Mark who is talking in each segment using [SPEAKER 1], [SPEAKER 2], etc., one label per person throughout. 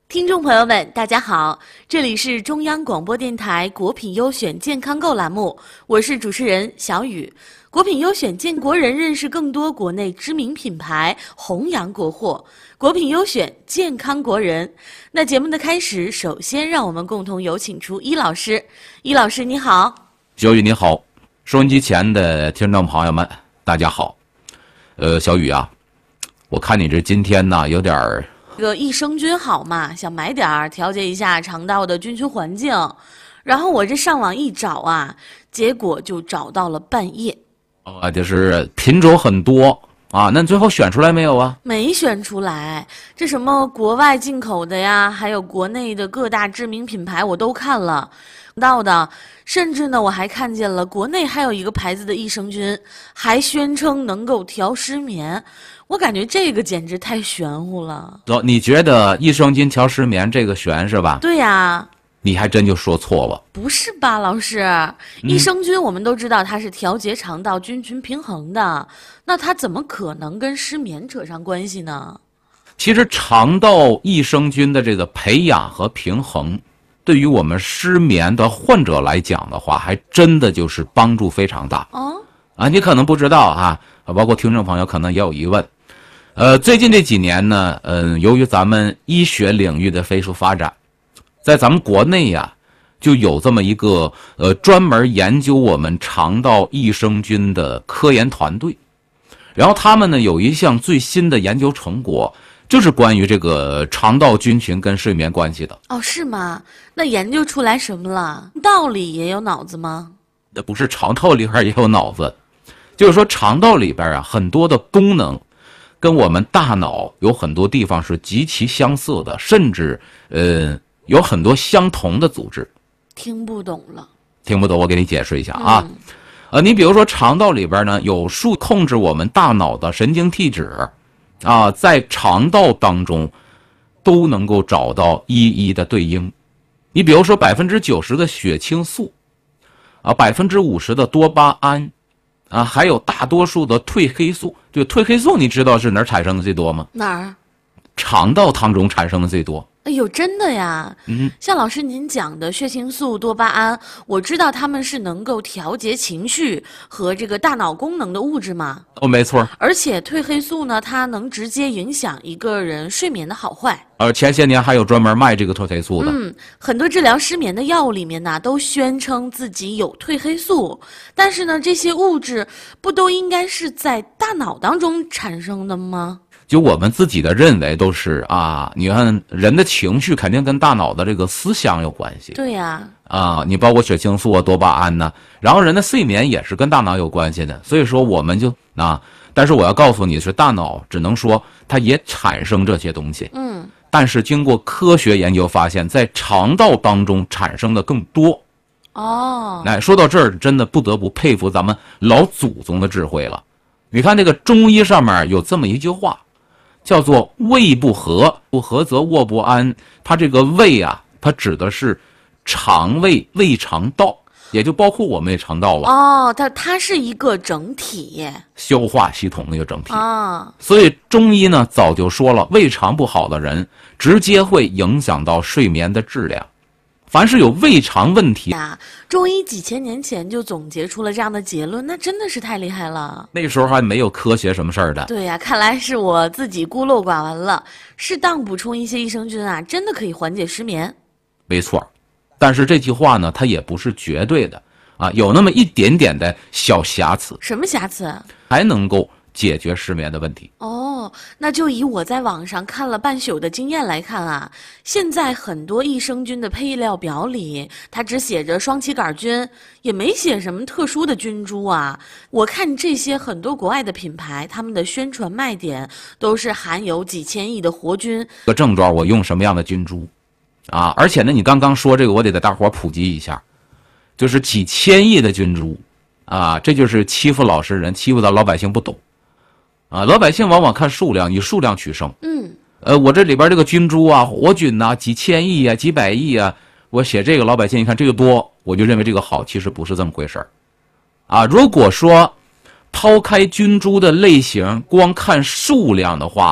[SPEAKER 1] 听众朋友们，大家好，这里是中央广播电台国品优选健康购栏目，我是主持人小雨。国品优选健国人认识更多国内知名品牌，弘扬国货。国品优选健康国人。那节目的开始，首先让我们共同有请出伊老师。伊老师你好。
[SPEAKER 2] 小雨你好，收音机前的听众朋友们，大家好。小雨啊，我看你这今天呢有点儿。
[SPEAKER 1] 这个益生菌好嘛，想买点儿调节一下肠道的菌群环境，然后我这上网一找啊，结果就找到了半叶。
[SPEAKER 2] 就是品种很多啊，那最后选出来没有啊？
[SPEAKER 1] 没选出来，这什么国外进口的呀，还有国内的各大知名品牌我都看了，到的，甚至呢我还看见了国内还有一个牌子的益生菌，还宣称能够调失眠。我感觉这个简直太玄乎了。
[SPEAKER 2] 你觉得益生菌调失眠这个玄是吧？
[SPEAKER 1] 对呀。
[SPEAKER 2] 你还真就说错了。
[SPEAKER 1] 不是吧，老师？益生菌我们都知道它是调节肠道菌群平衡的，那它怎么可能跟失眠扯上关系呢？
[SPEAKER 2] 其实肠道益生菌的这个培养和平衡，对于我们失眠的患者来讲的话，还真的就是帮助非常大。你可能不知道啊，包括听众朋友可能也有疑问。最近这几年呢，由于咱们医学领域的飞速发展，在咱们国内呀，就有这么一个专门研究我们肠道益生菌的科研团队，然后他们呢有一项最新的研究成果，就是关于这个肠道菌群跟睡眠关系的。
[SPEAKER 1] 哦，是吗？那研究出来什么了？道里也有脑子吗？
[SPEAKER 2] 那不是肠道里边也有脑子，就是说肠道里边啊很多的功能跟我们大脑有很多地方是极其相似的，甚至有很多相同的组织。
[SPEAKER 1] 听不懂了。
[SPEAKER 2] 听不懂，我给你解释一下啊。你比如说肠道里边呢有数控制我们大脑的神经递质啊，在肠道当中都能够找到一一的对应。你比如说90%的血清素啊，50%的多巴胺啊，还有大多数的褪黑素。这个褪黑素你知道是哪儿产生的最多吗？
[SPEAKER 1] 哪儿？
[SPEAKER 2] 肠道当中产生的最多。
[SPEAKER 1] 哎呦，真的呀！像老师您讲的血清素、多巴胺，我知道它们是能够调节情绪和这个大脑功能的物质嘛。
[SPEAKER 2] 没错。
[SPEAKER 1] 而且褪黑素呢，它能直接影响一个人睡眠的好坏。
[SPEAKER 2] 前些年还有专门卖这个褪黑素的。
[SPEAKER 1] 很多治疗失眠的药物里面呢，都宣称自己有褪黑素，但是呢，这些物质不都应该是在大脑当中产生的吗？
[SPEAKER 2] 就我们自己的认为都是啊，你看人的情绪肯定跟大脑的这个思想有关系。
[SPEAKER 1] 对呀。
[SPEAKER 2] 你包括血清素啊、多巴胺呢，然后人的睡眠也是跟大脑有关系的。所以说我们就但是我要告诉你是大脑只能说它也产生这些东西。但是经过科学研究发现，在肠道当中产生的更多。说到这儿，真的不得不佩服咱们老祖宗的智慧了。你看这个中医上面有这么一句话，叫做胃不和，不和则卧不安。它这个胃啊，它指的是肠胃、胃肠道，也就包括我们的肠道了。
[SPEAKER 1] 它是一个整体，
[SPEAKER 2] 消化系统的一个整体。所以中医呢早就说了，胃肠不好的人直接会影响到睡眠的质量。凡是有胃肠问题
[SPEAKER 1] 中医几千年前就总结出了这样的结论，那真的是太厉害了。
[SPEAKER 2] 那时候还没有科学什么事儿的。
[SPEAKER 1] 对呀，看来是我自己孤陋寡闻了。适当补充一些益生菌啊，真的可以缓解失眠。
[SPEAKER 2] 没错，但是这句话呢，它也不是绝对的有那么一点点的小瑕疵。
[SPEAKER 1] 什么瑕疵？
[SPEAKER 2] 还能够解决失眠的问题。
[SPEAKER 1] 那就以我在网上看了半宿的经验来看啊，现在很多益生菌的配料表里，它只写着双歧杆菌，也没写什么特殊的菌株啊。我看这些很多国外的品牌，他们的宣传卖点都是含有几千亿的活菌。
[SPEAKER 2] 个症状我用什么样的菌株而且呢，你刚刚说这个，我得给大伙普及一下，就是几千亿的菌株这就是欺负老实人，欺负到老百姓不懂。老百姓往往看数量，以数量取胜。我这里边这个菌株活菌几千亿几百亿我写这个，老百姓一看这个多，我就认为这个好，其实不是这么回事儿。如果说抛开菌株的类型，光看数量的话，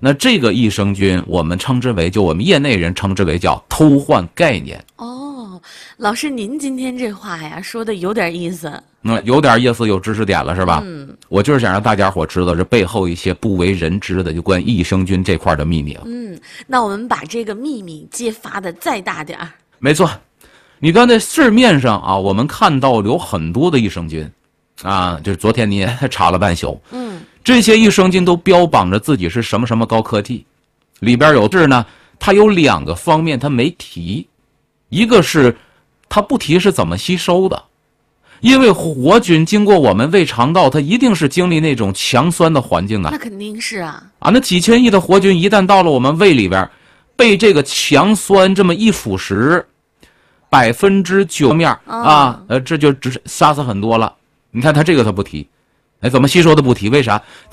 [SPEAKER 2] 那这个益生菌我们称之为，就我们业内人称之为叫偷换概念。
[SPEAKER 1] 哦，老师您今天这话呀说的有点意思。
[SPEAKER 2] 有点意思，有知识点了是吧？我就是想让大家伙知道这背后一些不为人知的就关于益生菌这块的秘密了。
[SPEAKER 1] 那我们把这个秘密揭发的再大点儿。
[SPEAKER 2] 没错，你刚才市面上啊，我们看到有很多的益生菌啊，就是昨天你也查了半宿。这些益生菌都标榜着自己是什么什么高科技，里边有质呢，它有2个方面它没提，一个是它不提是怎么吸收的。因为活菌经过我们胃肠道，它一定是经历那种强酸的环境啊。
[SPEAKER 1] 那肯定是啊。
[SPEAKER 2] 那几千亿的活菌一旦到了我们胃里边，被这个强酸这么一腐蚀，9%面这就只杀死很多了。你看它这个它不提，怎么吸收的不提？为啥？